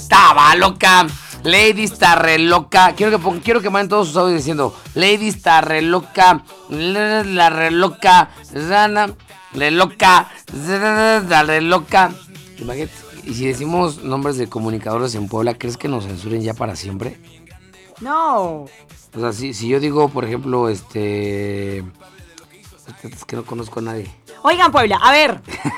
estaba loca. Lady está re loca. Quiero que manden todos sus audios diciendo: Lady está re loca. La re loca. Rana. Re loca. La re loca. Imagínate. Y si decimos nombres de comunicadores en Puebla, ¿crees que nos censuren ya para siempre? No. O sea, si yo digo, por ejemplo, es que no conozco a nadie. Oigan, Puebla, a ver.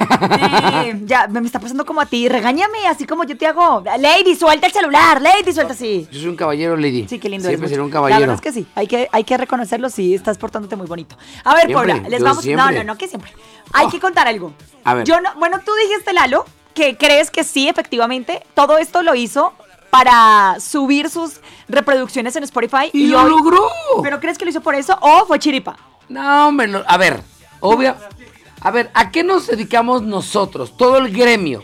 Ya me está pasando como a ti. Regáñame, así como yo te hago. Lady, suelta el celular. Lady, suelta así. Yo soy un caballero, Lady. Sí, qué lindo. Siempre seré un caballero. La verdad es que sí. Hay que reconocerlo, sí. Estás portándote muy bonito. A ver, Siempre, Puebla, les vamos. siempre. No, que siempre. Hay que contar algo. A ver. Bueno, tú dijiste, Lalo, que crees que sí, efectivamente, todo esto lo hizo para subir sus reproducciones en Spotify. Y lo logró. ¿Pero crees que lo hizo por eso o fue chiripa? No, hombre, a ver, obvio. A ver, ¿a qué nos dedicamos nosotros? Todo el gremio.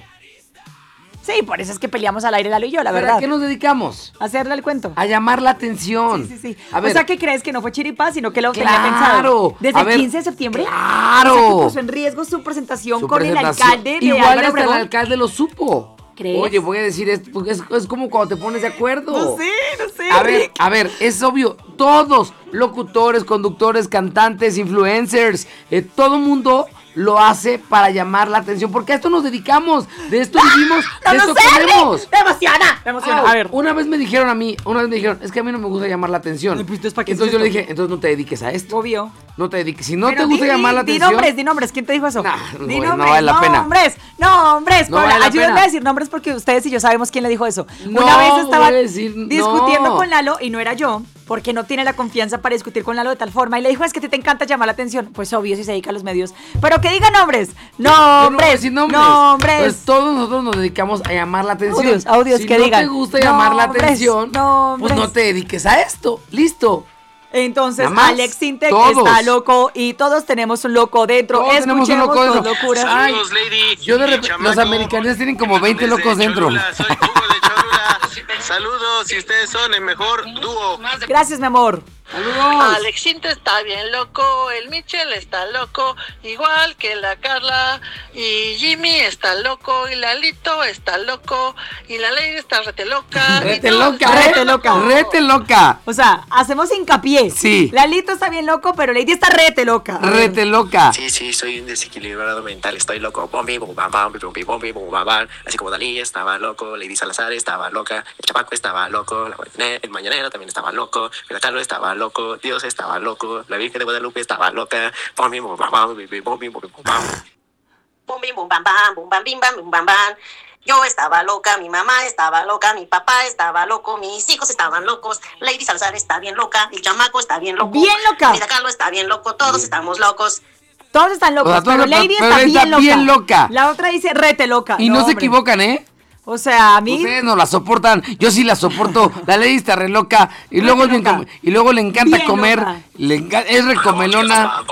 Sí, por eso es que peleamos al aire, Lalo y yo, la verdad. ¿A qué nos dedicamos? A hacerle el cuento. A llamar la atención. Sí. A ver, o sea, ¿qué crees? Que no fue chiripa, sino que lo tenía claro. pensado. Desde A el ver, 15 de septiembre. ¡Claro! O sea, que puso en riesgo su presentación con el alcalde de Igual Álvaro hasta el Obregón. alcalde lo supo. ¿Crees? Oye, voy a decir esto, porque es como cuando te pones de acuerdo. No sé, Rick. A ver, es obvio, todos, locutores, conductores, cantantes, influencers, todo mundo lo hace para llamar la atención, porque a esto nos dedicamos, de esto vivimos, de esto comemos. Me emociona. A ver. Una vez me dijeron, es que a mí no me gusta llamar la atención. Ay, pues, entonces, ¿para qué Entonces es yo le esto? dije, entonces no te dediques a esto. Obvio. No te dediques, si no Pero te gusta llamar la atención. Di nombres, ¿quién te dijo eso? Nah, Di no nombres, vale la pena. Nombres, No Paula, vale la ayúdenme pena. a decir nombres porque ustedes y yo sabemos quién le dijo eso. No, Una vez estaba voy a decir, discutiendo no. con Lalo y no era yo, porque no tiene la confianza para discutir con Lalo de tal forma y le dijo, es que a ti te encanta llamar la atención. Pues obvio, si se dedica a los medios. Pero que diga nombres. Yo no voy a decir Nombres. Pues todos nosotros nos dedicamos a llamar la atención. Audios si que no digan. te gusta llamar la atención, nombres. pues no te dediques a esto. Listo. Entonces, Nada más, Alex Sintek todos. está loco y todos tenemos un loco dentro. Todos tenemos un loco tus dentro. locuras. Ay, Saludos, Lady. yo de Y repente, chamaco, los americanos tienen como 20 desde locos dentro. Cholula, soy Hugo de Cholula. Saludos, y ustedes son el mejor dúo. Gracias, mi amor. Saludos. Alexito está bien loco, el Michel está loco, igual que la Carla, y Jimmy está loco, y Lalito está loco, y la Lady está rete loca. Rete y todos loca, están rete loca. locos. Rete loca. O sea, hacemos hincapié. Sí. Lalito está bien loco, pero Lady está rete loca. Rete loca. Sí, soy un desequilibrado mental, estoy loco. Bombi, bum, bam, bam, bombi, bombi, bum, bam, bam. Así como Dalí estaba loco, Lady Salazar estaba loca, el Chapaco estaba loco, el Mañanero también estaba loco, el Carlos estaba loco, Dios estaba loco, la Virgen de Guadalupe estaba loca. Bombi, bum, bam, bam, bombi, bombi, bum, bam. Bum, bim, bum, bam, bam, bum, bam, bim, bam, bum, bam, bam. Yo estaba loca, mi mamá estaba loca, mi papá estaba loco, mis hijos estaban locos, Lady Salazar está bien loca, el chamaco está bien loco. Bien loca. Frida Kahlo está bien loco, todos estamos locos. Todos están locos, O sea, pero Lady está bien loca. La otra dice rete loca. Y no se hombre. equivocan, ¿eh? O sea, a mí... Ustedes no la soportan, yo sí la soporto. La Lady está re loca y luego, y luego le encanta Bien comer, loca. es recomelona.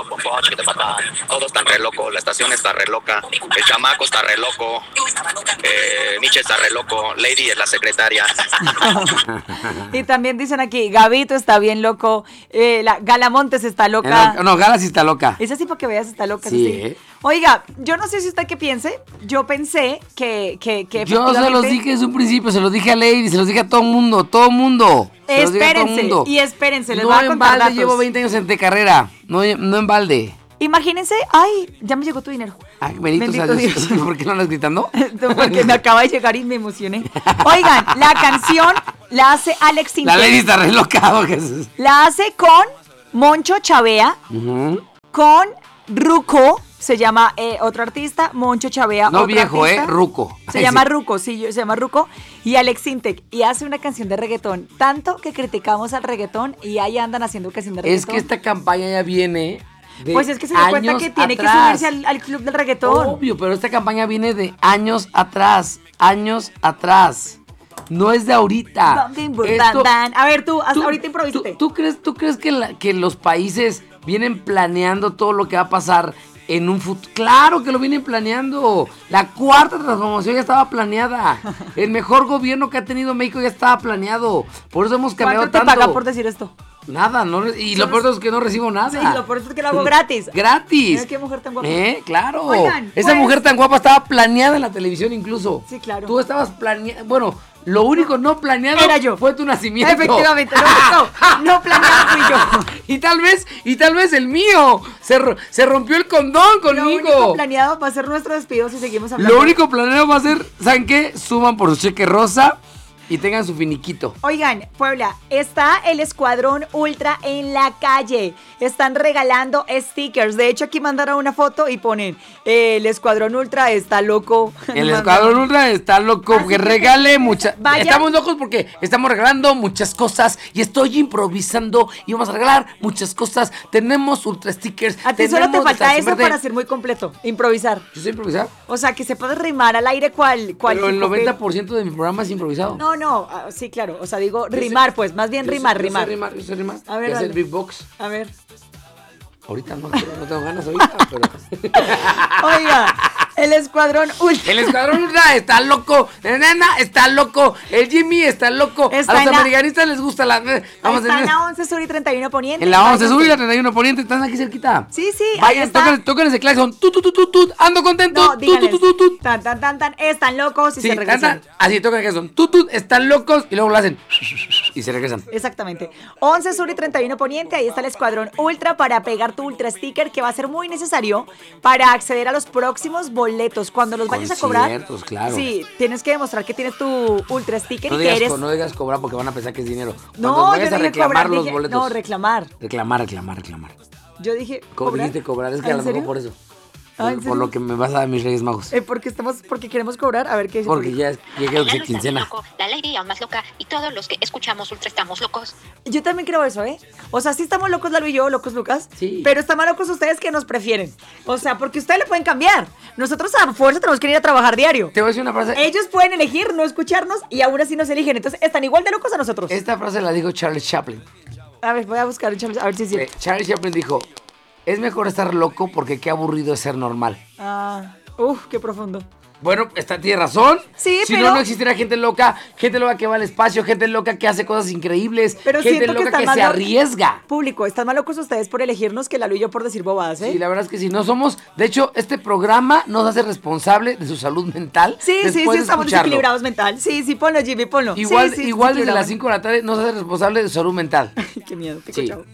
Todos están re locos, la estación está re loca, el chamaco está re loco, Nietzsche está re loco, Lady es la secretaria. Y también dicen aquí, Gabito está bien loco, la Galamontes está loca. No, Gala sí está loca. Es así para que veas, está loca. Sí, sí. Oiga, yo no sé si usted qué piense, yo pensé que Yo se los dije desde un principio, se los dije a Lady, se los dije a todo mundo. Se los dije a todo Espérense, mundo. y espérense, les No voy a en contar balde, datos. llevo 20 años en carrera, no en balde. Imagínense, ay, ya me llegó tu dinero. Ay, bendito sea Dios. ¿Por qué no andas gritando? Porque me acaba de llegar y me emocioné. Oigan, la canción la hace Alex Sintek. La Lady está re loca. La hace con Moncho Chavea, con Ruco, se llama otro artista, Moncho Chavea. No otro viejo, artista. Ruco. Se Ay, llama sí. Ruco, sí, se llama Ruco. Y Alex Sintek. Y hace una canción de reggaetón. Tanto que criticamos al reggaetón y ahí andan haciendo canción de reggaetón. Es que esta campaña ya viene de pues es que se da cuenta años que tiene atrás. que subirse al club del reggaetón. Obvio, pero esta campaña viene de años atrás. No es de ahorita. Esto- A ver, tú, hasta ahorita improvisaste. ¿Tú crees que los países vienen planeando todo lo que va a pasar en un futuro? Claro que lo vienen planeando. La cuarta transformación ya estaba planeada. El mejor gobierno que ha tenido México ya estaba planeado. Por eso hemos cambiado ¿Cuánto te tanto. pagan por decir esto? Nada, y lo peor es que no recibo nada. Sí, lo peor es que lo hago gratis. ¡Gratis! Mira qué mujer tan guapa. Claro. Oigan, Esa pues- mujer tan guapa estaba planeada en la televisión incluso. Sí, claro. Tú estabas planeada. Bueno, lo único no planeado Era yo. fue tu nacimiento. Efectivamente, no planeado fui yo. y tal vez el mío. Se rompió el condón conmigo. Lo único planeado va a ser nuestro despido si seguimos hablando. Lo único planeado va a ser, ¿saben qué? Suban por su cheque rosa y tengan su finiquito. Oigan, Puebla, está el Escuadrón Ultra en la calle. Están regalando stickers. De hecho, aquí mandaron una foto y ponen, el Escuadrón Ultra está loco. El Escuadrón Ultra está loco, Así que que regale muchas. vayan. Estamos locos porque estamos regalando muchas cosas y estoy improvisando y vamos a regalar muchas cosas. Tenemos ultra stickers. A ti solo te tenemos falta eso verde. para ser muy completo. Improvisar. ¿Yo sé improvisar? O sea, que se puede rimar al aire cual Pero el tipo que- 90% de mi programa es improvisado. No, sí, claro. O sea, digo rimar, pues, más bien rimar. Yo sé rimar. A ver, Y hacer dale. beatbox. A ver. Ahorita no tengo ganas ahorita, pero... Oiga, el Escuadrón Ultra. El Escuadrón Ultra está loco, la nena está loco, el Jimmy está loco, Está a los en la- americanistas les gusta la... Vamos Está en a la 11 Sur y 31 Poniente. En la 11 Váyanse. Sur y la 31 Poniente, están aquí cerquita. Sí, ahí Vayan, está. toquen ese claxon, tut, ando contento, No, díganles. tut. Tan, están locos y Sí, se regresan. así tocan el claxon, tut, están locos y luego lo hacen y se regresan. Exactamente. 11 Sur y 31 Poniente, ahí está el Escuadrón Ultra para pegar tu ultra sticker que va a ser muy necesario para acceder a los próximos boletos. Cuando los vayas a cobrar, Conciertos, claro. sí, tienes que demostrar que tienes tu ultra sticker No y que eres... no digas cobrar porque van a pensar que es dinero. Cuando No, vayas yo a dije reclamar cobrar, los dije, boletos. no, reclamar. Reclamar. Yo dije Como cobrar. dijiste cobrar, es que ¿Ah, a lo en mejor serio? por eso. Ah, ¿en Por serio? lo que me vas a dar mis Reyes Magos. Porque queremos cobrar, a ver qué dice. Porque el ya quiero que sea Lalo está bien quincena. loco, la Lady aún más loca y todos los que escuchamos Ultra estamos locos. Yo también creo eso, ¿eh? O sea, sí estamos locos Lalo y yo, locos Lucas. Sí. Pero están más locos ustedes que nos prefieren. O sea, porque ustedes le pueden cambiar. Nosotros a fuerza tenemos que ir a trabajar diario. Te voy a decir una frase. Ellos pueden elegir no escucharnos y aún así nos eligen. Entonces están igual de locos a nosotros. Esta frase la dijo Charles Chaplin. A ver, voy a buscar a ver si es cierto. Charles Chaplin dijo, es mejor estar loco porque qué aburrido es ser normal. Qué profundo. Bueno, tiene razón. Sí, si pero- no existiera gente loca que va al espacio, gente loca que hace cosas increíbles, Pero gente siento que loca están que más se locos. arriesga. Público, están más locos ustedes por elegirnos que Lalo y yo por decir bobadas, ¿eh? Sí, la verdad es que sí, no somos. De hecho, este programa nos hace responsable de su salud mental. Sí, después de estamos escucharlo. desequilibrados mental. Sí, ponlo, Jimmy, ponlo. Igual, Sí, igual desde las desequilibrado. 5 de la tarde nos hace responsable de su salud mental. Qué miedo, te Sí. chao.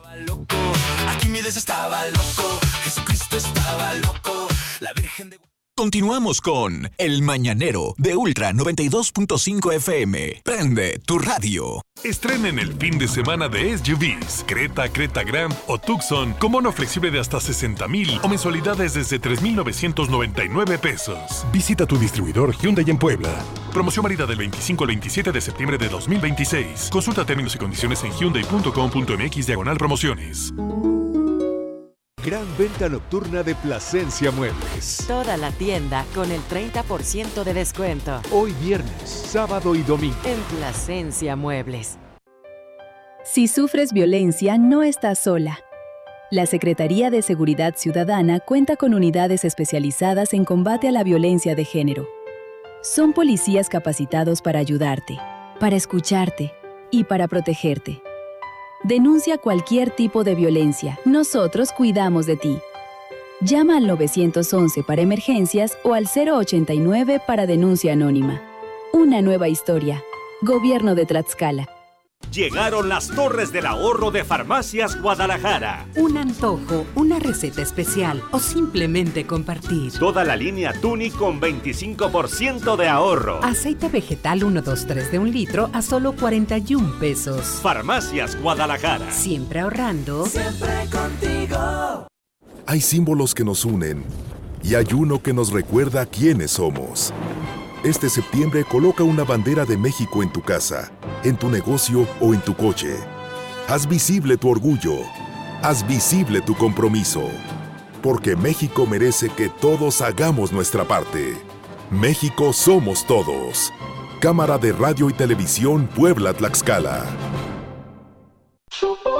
Continuamos con El Mañanero de Ultra 92.5 FM. Prende tu radio. Estrenen el fin de semana de SUVs, Creta, Creta Grand o Tucson con bono flexible de hasta 60,000 o mensualidades desde 3,999 pesos. Visita tu distribuidor Hyundai en Puebla. Promoción válida del 25 al 27 de septiembre de 2026. Consulta términos y condiciones en hyundai.com.mx/promociones. Gran venta nocturna de Plasencia Muebles. Toda la tienda con el 30% de descuento. Hoy viernes, sábado y domingo. En Plasencia Muebles. Si sufres violencia, no estás sola. La Secretaría de Seguridad Ciudadana cuenta con unidades especializadas en combate a la violencia de género. Son policías capacitados para ayudarte, para escucharte y para protegerte. Denuncia cualquier tipo de violencia. Nosotros cuidamos de ti. Llama al 911 para emergencias o al 089 para denuncia anónima. Una nueva historia. Gobierno de Tlaxcala. Llegaron las Torres del Ahorro de Farmacias Guadalajara. Un antojo, una receta especial o simplemente compartir. Toda la línea Tuni con 25% de ahorro. Aceite vegetal 123 de 1 litro a solo 41 pesos. Farmacias Guadalajara. Siempre ahorrando. Siempre contigo. Hay símbolos que nos unen y hay uno que nos recuerda quiénes somos. Este septiembre coloca una bandera de México en tu casa, en tu negocio o en tu coche. Haz visible tu orgullo. Haz visible tu compromiso. Porque México merece que todos hagamos nuestra parte. México somos todos. Cámara de Radio y Televisión Puebla-Tlaxcala.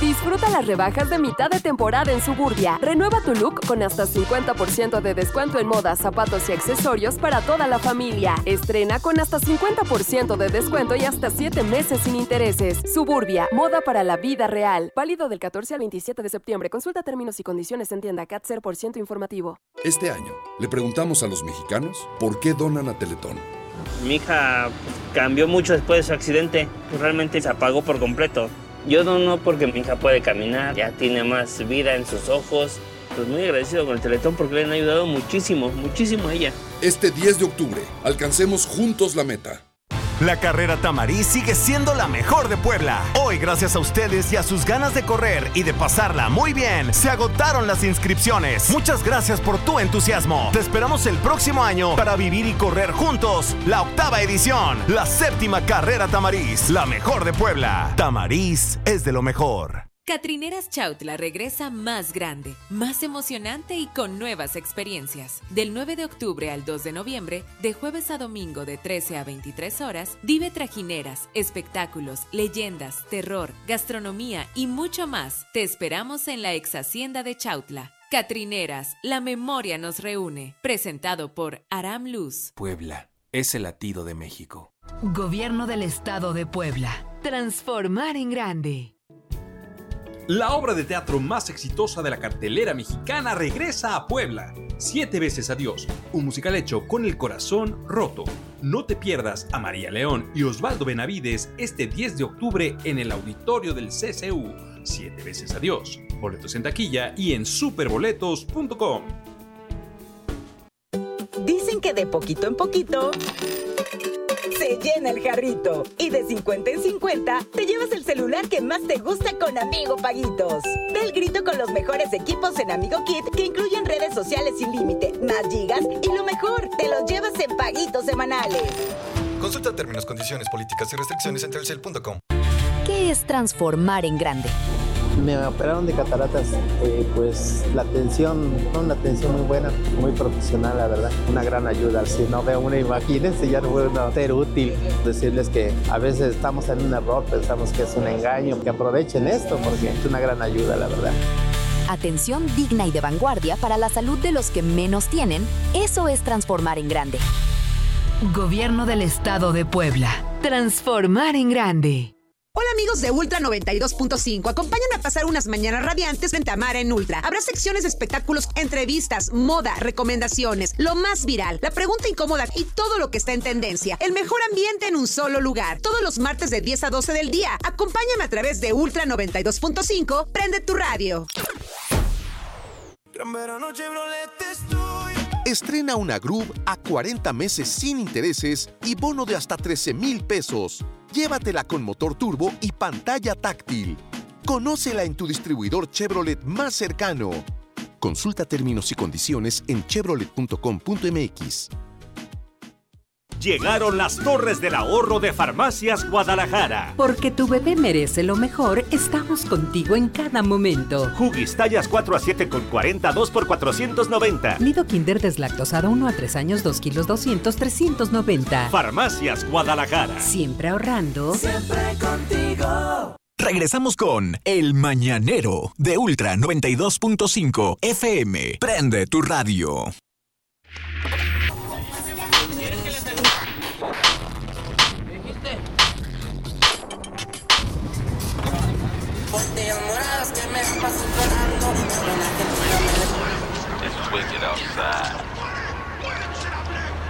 Disfruta las rebajas de mitad de temporada en Suburbia. Renueva tu look con hasta 50% de descuento en moda, zapatos y accesorios para toda la familia. Estrena con hasta 50% de descuento y hasta 7 meses sin intereses. Suburbia, moda para la vida real. Válido del 14 al 27 de septiembre. Consulta términos y condiciones en tienda CAT 0% informativo. Este año, le preguntamos a los mexicanos por qué donan a Teletón. Mi hija cambió mucho después de su accidente. Realmente se apagó por completo. Yo dono porque mi hija puede caminar, ya tiene más vida en sus ojos. Pues muy agradecido con el Teletón porque le han ayudado muchísimo, muchísimo a ella. Este 10 de octubre, alcancemos juntos la meta. La carrera Tamariz sigue siendo la mejor de Puebla. Hoy, gracias a ustedes y a sus ganas de correr y de pasarla muy bien, se agotaron las inscripciones. Muchas gracias por tu entusiasmo. Te esperamos el próximo año para vivir y correr juntos la 8ª edición, la 7ª carrera Tamariz, la mejor de Puebla. Tamariz es de lo mejor. Catrineras Chautla regresa más grande, más emocionante y con nuevas experiencias. Del 9 de octubre al 2 de noviembre, de jueves a domingo de 13 a 23 horas, vive trajineras, espectáculos, leyendas, terror, gastronomía y mucho más. Te esperamos en la ex hacienda de Chautla. Catrineras, la memoria nos reúne. Presentado por Aram Luz. Puebla es el latido de México. Gobierno del Estado de Puebla. Transformar en grande. La obra de teatro más exitosa de la cartelera mexicana regresa a Puebla. 7 veces adiós, un musical hecho con el corazón roto. No te pierdas a María León y Osvaldo Benavides este 10 de octubre en el auditorio del CCU. 7 veces adiós. Boletos en taquilla y en superboletos.com. Dicen que de poquito en poquito se llena el jarrito. Y de 50 en 50 te llevas el celular que más te gusta con Amigo Paguitos. Da el grito con los mejores equipos en Amigo Kit que incluyen redes sociales sin límite, más gigas y lo mejor, te los llevas en paguitos semanales. Consulta términos, condiciones, políticas y restricciones en telcel.com. ¿Qué es transformar en grande? Me operaron de cataratas, pues la atención, una atención muy buena, muy profesional, la verdad, una gran ayuda. Si no veo una, imagínense, ya no puedo ser útil. Decirles que a veces estamos en un error, pensamos que es un engaño, que aprovechen esto porque es una gran ayuda, la verdad. Atención digna y de vanguardia para la salud de los que menos tienen, eso es transformar en grande. Gobierno del Estado de Puebla. Transformar en grande. Hola amigos de Ultra 92.5, acompáñame a pasar unas mañanas radiantes frente a Mara en Ultra. Habrá secciones de espectáculos, entrevistas, moda, recomendaciones, lo más viral, la pregunta incómoda y todo lo que está en tendencia. El mejor ambiente en un solo lugar, todos los martes de 10 a 12 del día. Acompáñame a través de Ultra 92.5, prende tu radio. Estrena una Groove a 40 meses sin intereses y bono de hasta 13,000 pesos. Llévatela con motor turbo y pantalla táctil. Conócela en tu distribuidor Chevrolet más cercano. Consulta términos y condiciones en chevrolet.com.mx. Llegaron las Torres del Ahorro de Farmacias Guadalajara. Porque tu bebé merece lo mejor, estamos contigo en cada momento. Huggies tallas 4 a 7 con 40, 2 por 490. Nido Kinder deslactosado 1 a 3 años, 2 kilos 200, 390. Farmacias Guadalajara. Siempre ahorrando. Siempre contigo. Regresamos con El Mañanero de Ultra 92.5 FM. Prende tu radio. Botellas moradas que me pasan sonando. It's wicked outside.